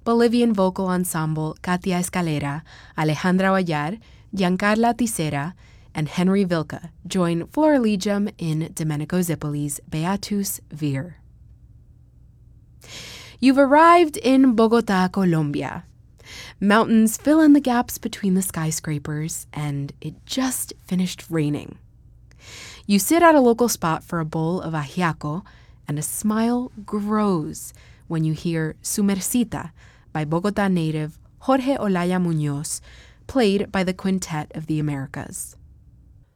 Bolivian vocal ensemble Katia Escalera, Alejandra Vallar, Giancarla Tisera, and Henry Vilca join Florilegium in Domenico Zippoli's Beatus Vir. You've arrived in Bogota, Colombia. Mountains fill in the gaps between the skyscrapers, and it just finished raining. You sit at a local spot for a bowl of ajiaco, and a smile grows when you hear Su Mercita by Bogota native Jorge Olaya Muñoz, played by the Quintet of the Americas.